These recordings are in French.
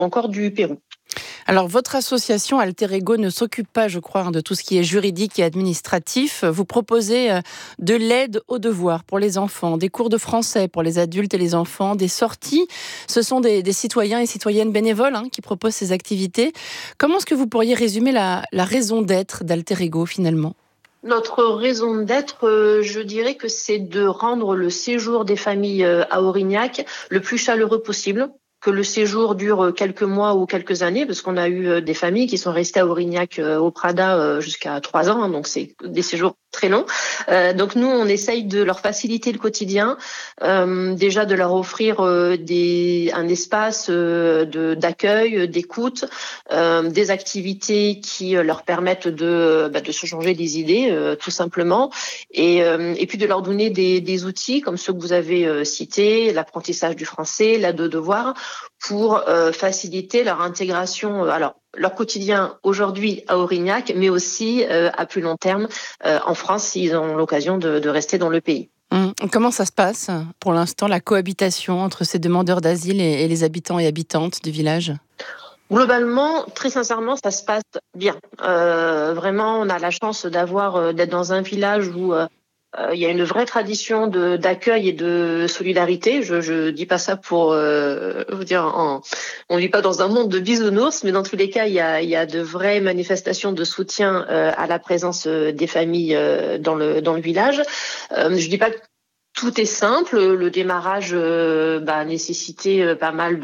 encore du Pérou. Alors, votre association Alter Ego ne s'occupe pas, je crois, de tout ce qui est juridique et administratif. Vous proposez de l'aide aux devoirs pour les enfants, des cours de français pour les adultes et les enfants, des sorties. Ce sont des citoyens et citoyennes bénévoles qui proposent ces activités. Comment est-ce que vous pourriez résumer la raison d'être d'Alter Ego, finalement ? Notre raison d'être, je dirais que c'est de rendre le séjour des familles à Aurignac le plus chaleureux possible. Que le séjour dure quelques mois ou quelques années, parce qu'on a eu des familles qui sont restées à Aurignac au Prada jusqu'à 3 ans, donc c'est des séjours très longs. Donc nous, on essaye de leur faciliter le quotidien, déjà de leur offrir un espace d'accueil, d'écoute, des activités qui leur permettent de se changer les idées, tout simplement, et puis de leur donner des outils comme ceux que vous avez cités, l'apprentissage du français, l'aide aux devoirs, pour faciliter leur intégration, leur quotidien aujourd'hui à Aurignac, mais aussi à plus long terme en France s'ils ont l'occasion de rester dans le pays. Comment ça se passe pour l'instant, la cohabitation entre ces demandeurs d'asile et les habitants et habitantes du village ? Globalement, très sincèrement, ça se passe bien. Vraiment, on a la chance d'être dans un village où il y a une vraie tradition d'accueil et de solidarité. Je dis pas ça pour vous dire, on vit pas dans un monde de bisounours, mais dans tous les cas, il y a de vraies manifestations de soutien à la présence des familles dans le village. Je dis pas que tout est simple. Le démarrage nécessitait pas mal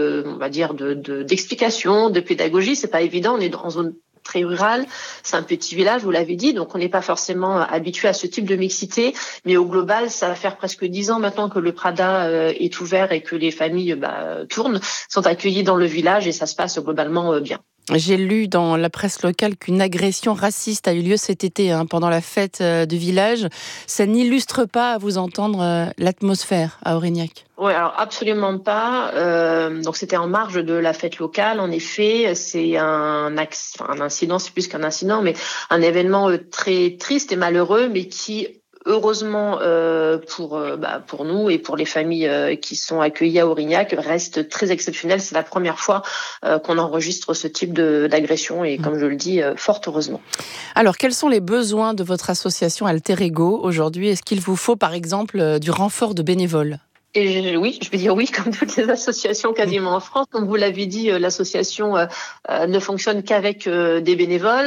d'explications, de pédagogie. C'est pas évident. On est dans une zone très rurale, c'est un petit village, vous l'avez dit, donc on n'est pas forcément habitué à ce type de mixité, mais au global, ça va faire presque 10 ans maintenant que le Prada est ouvert et que les familles sont accueillies dans le village et ça se passe globalement bien. J'ai lu dans la presse locale qu'une agression raciste a eu lieu cet été pendant la fête du village. Ça n'illustre pas, à vous entendre, l'atmosphère à Aurignac. Oui, alors absolument pas. Donc c'était en marge de la fête locale. En effet, c'est un incident, c'est plus qu'un incident, mais un événement très triste et malheureux, mais qui heureusement pour nous et pour les familles qui sont accueillies à Aurignac reste très exceptionnel. C'est la première fois qu'on enregistre ce type d'agression et comme je le dis, fort heureusement. Alors, quels sont les besoins de votre association Alter Ego aujourd'hui ? Est-ce qu'il vous faut par exemple du renfort de bénévoles ? Et oui, je vais dire oui, comme toutes les associations quasiment en France. Comme vous l'avez dit, l'association ne fonctionne qu'avec des bénévoles.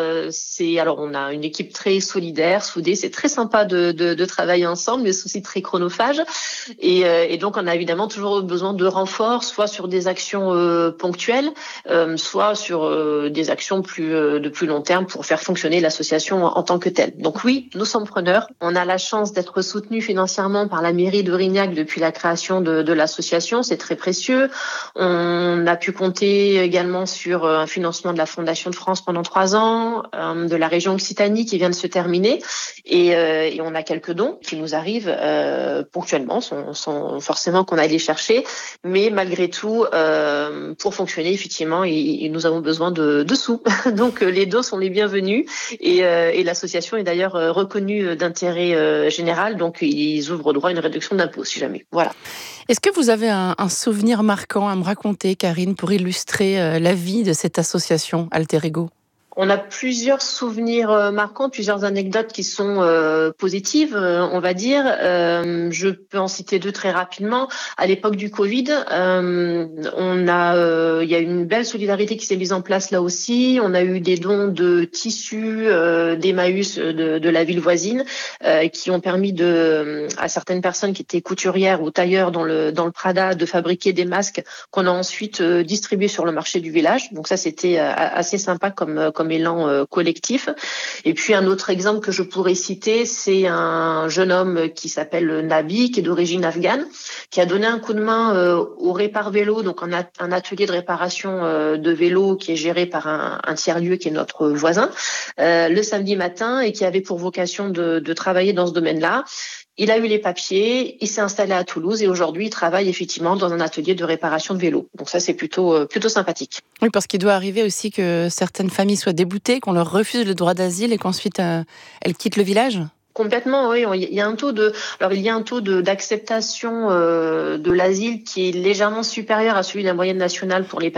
On a une équipe très solidaire, soudée. C'est très sympa de travailler ensemble, mais c'est aussi très chronophage. Et donc, on a évidemment toujours besoin de renforts, soit sur des actions ponctuelles, soit sur des actions de plus long terme pour faire fonctionner l'association en tant que telle. Donc oui, nous sommes preneurs. On a la chance d'être soutenus financièrement par la mairie d'Aurignac depuis la création de l'association, c'est très précieux. On a pu compter également sur un financement de la Fondation de France pendant 3 ans, de la région Occitanie qui vient de se terminer, et on a quelques dons qui nous arrivent ponctuellement, sans forcément qu'on aille les chercher, mais malgré tout, pour fonctionner effectivement, nous avons besoin de sous. Donc les dons sont les bienvenus, et l'association est d'ailleurs reconnue d'intérêt général, donc ils ouvrent droit à une réduction d'impôt si jamais. Voilà. Est-ce que vous avez un souvenir marquant à me raconter, Karine, pour illustrer la vie de cette association Alter Ego ? On a plusieurs souvenirs marquants, plusieurs anecdotes qui sont positives, on va dire. Je peux en citer 2 très rapidement. À l'époque du Covid, il y a une belle solidarité qui s'est mise en place là aussi. On a eu des dons de tissus d'Emmaüs de la ville voisine qui ont permis à certaines personnes qui étaient couturières ou tailleurs dans le Prada de fabriquer des masques qu'on a ensuite distribués sur le marché du village. Donc ça, c'était assez sympa comme élan collectif. Et puis un autre exemple que je pourrais citer, c'est un jeune homme qui s'appelle Nabi, qui est d'origine afghane, qui a donné un coup de main au Répar Vélo, donc un atelier de réparation de vélos qui est géré par un tiers-lieu qui est notre voisin, le samedi matin, et qui avait pour vocation de travailler dans ce domaine-là. Il a eu les papiers, il s'est installé à Toulouse et aujourd'hui, il travaille effectivement dans un atelier de réparation de vélos. Donc ça, c'est plutôt sympathique. Oui, parce qu'il doit arriver aussi que certaines familles soient déboutées, qu'on leur refuse le droit d'asile et qu'ensuite elles quittent le village. Complètement, oui. Il y a un taux d'acceptation de l'asile qui est légèrement supérieur à celui de la moyenne nationale pour les